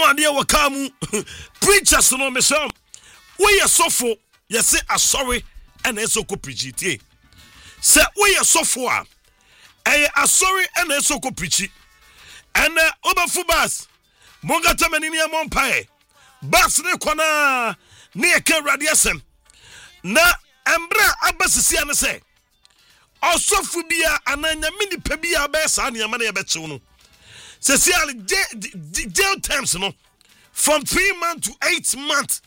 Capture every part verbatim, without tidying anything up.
ade wakamu preachers no me say we ye sofo ye say asori and eso ko preach tie say we ye sofo a eh asori and eso ko preach and obafu bas monga tamani ni amompae bas ne kona ne ke radiasem na embra abasisi ane say osofu bia ananya mini pe bia be sa ne amane ye bechew no say see jail terms no from three months to eight months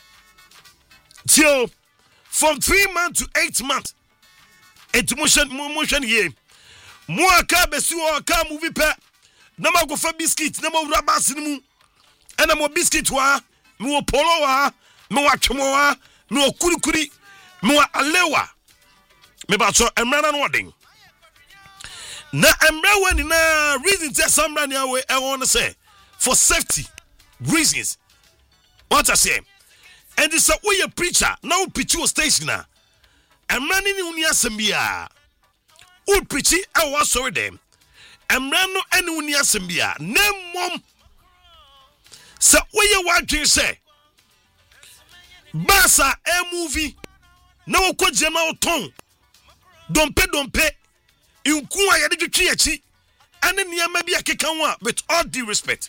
till from three months to eight months et motion motion ye mo aka besi o aka movie pe na ma go fa biscuit na ma wura bas ni mu ena mo biscuit wa me wo polo wa me wa twemo wa me wo kurikuri me wa alewa me ba so emra na odin na emra wani na reason say somebody away I want to say for safety reasons what I say and this a way a preacher now preach you station na emra ni uni asembia u preach e was sorry them emra no eni uni asembia na mom so we what you say basa a movie na wo ko jema oton dompe dompe inku a yade twetwe achi ane niam bia keka ho a with all due respect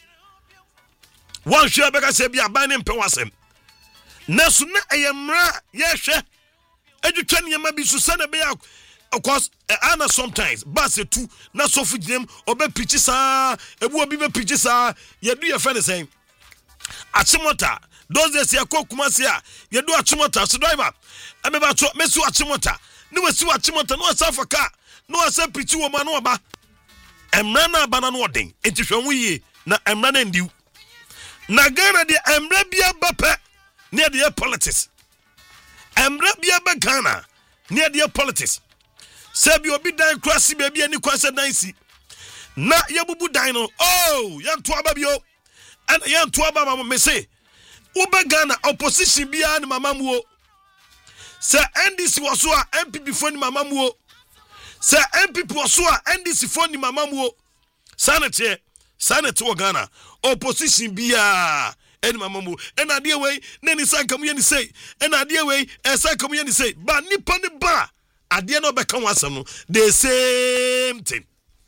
one share beka say bia ban ne mpe wasem nasu na ayemra ye hwe adwetwa niam bi so sana be of course ana sometimes bas two na so fu ginem obe pichi sa ebu obi be pichi sa yedu ye fe ne sen achimota those days ya kokumasi a yedu achimota so driver ameba to mesu achimota ni wesi achimota no asafaka no asa pichi wo ma no ba emra na bana no odin enti hwanwu ye na emra na ndiu na Ghana de emra bia bape ne de politics emra bia ba Ghana ne de politics sebi obi dan krasi baby ani kwase dan si na yabubu dan no oh yanto aba bio and yanto aba ma me say uba Ghana opposition bia ni mamamuo se N D C waso a M P P fo ni mamamuo se M P P waso a N D C fo ni mamamuo sanete sanete wo Ghana opposition bia eni mamamuo en ade we na ni sanka mu ye ni say en ade we e sanka mu ye ni say ba nipa ni ba ade no beka wasam no the same thing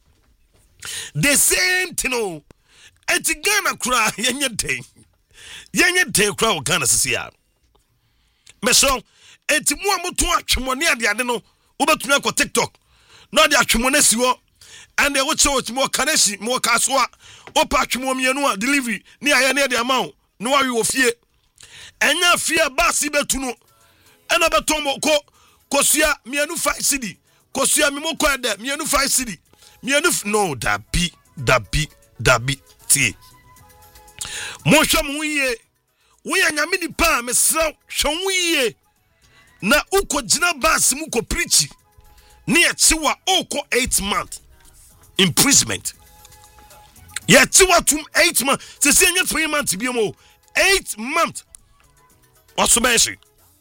the same thing no eti Ghana kura yenye den yenye den kura wo Ghana sisia meso eti mu amoto atwemone ade ade no wobetumi akọ TikTok no ade atwemone siwo and they would show it more kanesi more kaswa opa atwemo mienu a delivery ni aye na ade amount no wa wi ofie enya fie basi betu no ena beton ko kosua mienu five cedi kosua mimoko ade mienu five cedi mienu no dabi dabi dabi ti mo hwa mo ye wo ya nyame ni pa mesra hwa ye na uko jina basi mu ko preach ni echiwa oko eight months imprisonment ya tiwa tum eight months se se nya three months bi mo eight months osubeshi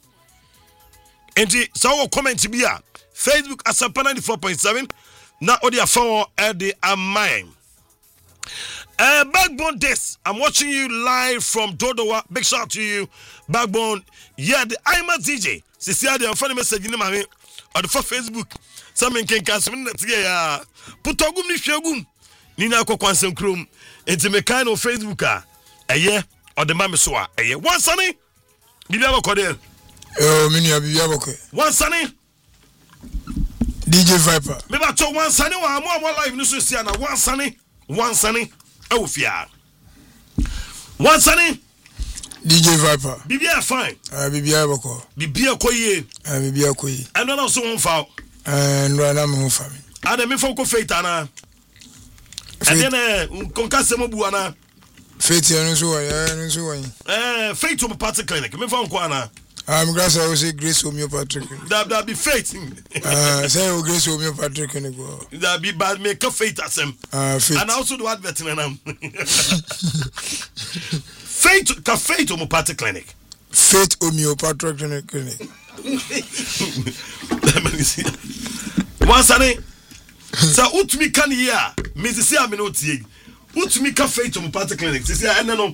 enti so comment bi a Facebook Asampa ninety-four point seven na odi afa at the amine uh Backbone this I'm watching you live from Dodowa. Big shout out to you Backbone. Yeah, the I'm a D J se se ade funny message ni ma me on the Facebook some can cancel na tie ya putogum ni hwegum ni na akokwansem krom enti me kind of Facebook a eye o de ma me so a eye one sunny bibia bokode eh mini bibia bokode one sunny D J Viper me ba to one sunny wa mo mo live ni so sia na one sunny one sunny e wo fia one sunny D J Viper bibia fine ah bibia bokode bibia koye ah bibia koye eno na so won fa eh no na me fa me ada me fa ko faith ana ade na konkase mo bu ana faith ya no so wa ya no so wa eh faith to party clinic me fa nko ana I'm glad I was a Grace Homeopathic. That that be faith. Uh, say o Grace Homeopathic ni go. That be bad make a faith asem. Uh, faith. And also do advert na nam. Faith ka faith Homeopathic clinic. Faith Homeopathic clinic. Once ani. Sa utumi kan here. Me se se am no tie. Utumi ka faith Homeopathic clinic. Se se ene no